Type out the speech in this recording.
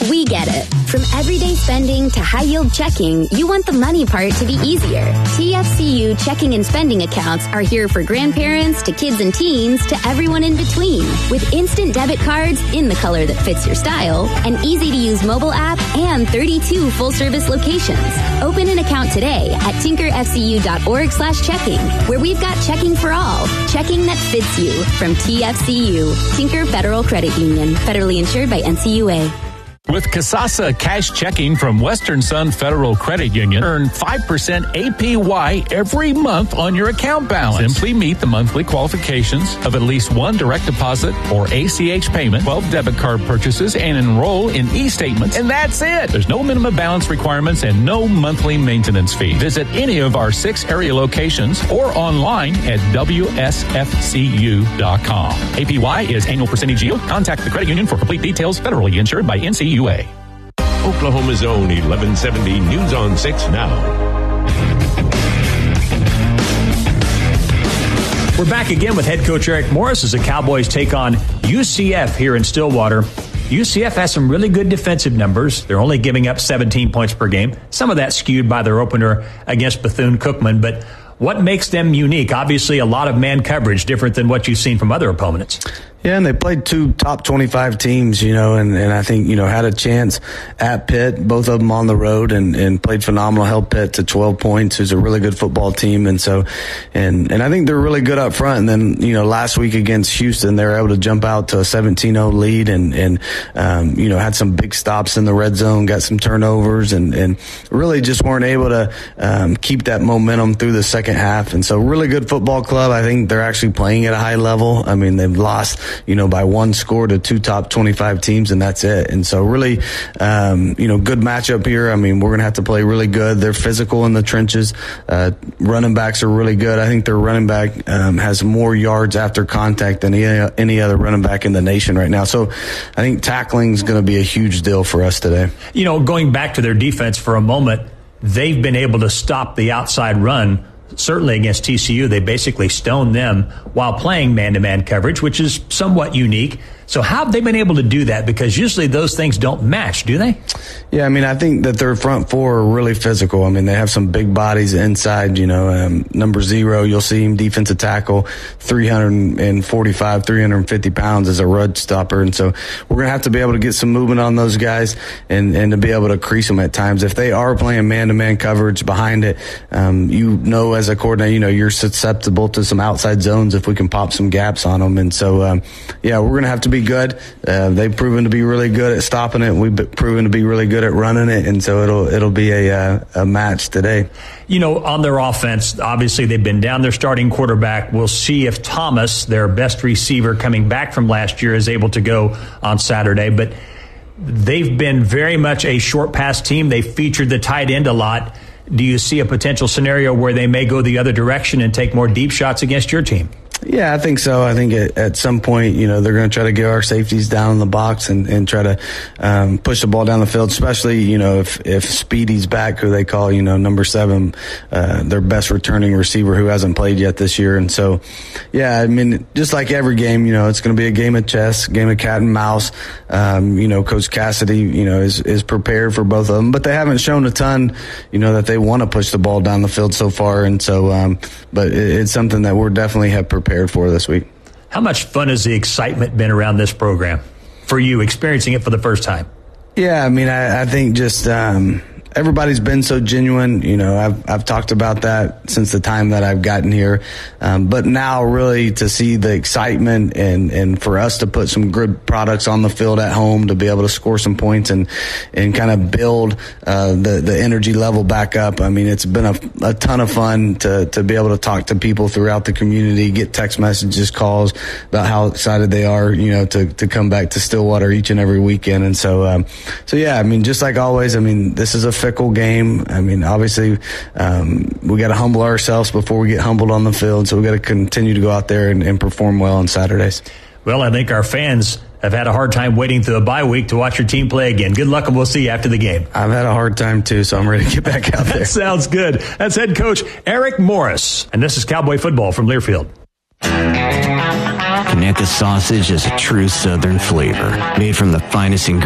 We get it. From everyday spending to high-yield checking, you want the money part to be easier. TFCU checking and spending accounts are here for grandparents to kids and teens to everyone in between. With instant debit cards in the color that fits your style, an easy-to-use mobile app, and 32 full-service locations. Open an account today at tinkerfcu.org/checking, where we've got checking for all. Checking that fits you from TFCU. Tinker Federal Credit Union. Federally insured by NCUA. With Kasasa Cash Checking from Western Sun Federal Credit Union, earn 5% APY every month on your account balance. Simply meet the monthly qualifications of at least one direct deposit or ACH payment, 12 debit card purchases, and enroll in e-statements, and that's it. There's no minimum balance requirements and no monthly maintenance fee. Visit any of our 6 area locations or online at WSFCU.com. APY is annual percentage yield. Contact the credit union for complete details. Federally insured by NCUA. Oklahoma's own 1170 News on 6 now. We're back again with head coach Eric Morris as the Cowboys take on UCF here in Stillwater. UCF has some really good defensive numbers. They're only giving up 17 points per game. Some of that skewed by their opener against Bethune-Cookman, but what makes them unique? Obviously, a lot of man coverage, different than what you've seen from other opponents. Yeah, and they played 2 top 25 teams, and I think, had a chance at Pitt, both of them on the road, and played phenomenal, held Pitt to 12 points, who's a really good football team. And so, and I think they're really good up front. And then, last week against Houston, they were able to jump out to a 17-0 lead and had some big stops in the red zone, got some turnovers, and really just weren't able to keep that momentum through the second half. And so really good football club. I think they're actually playing at a high level. I mean, they've lost by 1 score to 2 top 25 teams, and that's it. And so really, good matchup here. I mean, we're going to have to play really good. They're physical in the trenches. Running backs are really good. I think their running back has more yards after contact than any other running back in the nation right now. So I think tackling is going to be a huge deal for us today. Going back to their defense for a moment, they've been able to stop the outside run. Certainly against TCU, they basically stoned them while playing man-to-man coverage, which is somewhat unique. So how have they been able to do that? Because usually those things don't match, do they? Yeah, I mean, I think that their front four are really physical. I mean, they have some big bodies inside, number 0, you'll see him defensive tackle, 345, 350 pounds as a run stopper. And so we're going to have to be able to get some movement on those guys and to be able to crease them at times. If they are playing man-to-man coverage behind it, as a coordinator, you're susceptible to some outside zones if we can pop some gaps on them. And so, we're going to have to be good. They've proven to be really good at stopping it. We've proven to be really good at running it, and so it'll be a match today. On their offense, obviously they've been down their starting quarterback. We'll see if Thomas, their best receiver coming back from last year, is able to go on Saturday. But they've been very much a short pass team. They featured the tight end a lot. Do you see a potential scenario where they may go the other direction and take more deep shots against your team? Yeah, I think so. I think at some point, they're going to try to get our safeties down in the box and try to push the ball down the field, especially, if Speedy's back, who they call, number 7, their best returning receiver who hasn't played yet this year. And so, yeah, I mean, just like every game, it's going to be a game of chess, game of cat and mouse. Coach Cassidy, is prepared for both of them, but they haven't shown a ton, that they want to push the ball down the field so far. And so, but it's something that we're definitely have prepared for this week. How much fun has the excitement been around this program for you, experiencing it for the first time? Yeah, I mean, I think just everybody's been so genuine. I've talked about that since the time that I've gotten here. But now really to see the excitement and for us to put some good products on the field at home to be able to score some points and kind of build the energy level back up. I mean, it's been a ton of fun to be able to talk to people throughout the community, get text messages, calls about how excited they are, to come back to Stillwater each and every weekend. And so yeah, I mean, just like always, I mean, this is a fickle game. I mean, obviously, we got to humble ourselves before we get humbled on the field. So we got to continue to go out there and perform well on Saturdays. Well, I think our fans have had a hard time waiting through the bye week to watch your team play again. Good luck, and we'll see you after the game. I've had a hard time too, so I'm ready to get back out there. That sounds good. That's head coach Eric Morris, and this is Cowboy Football from Learfield. Conecuh sausage is a true Southern flavor, made from the finest ingredients.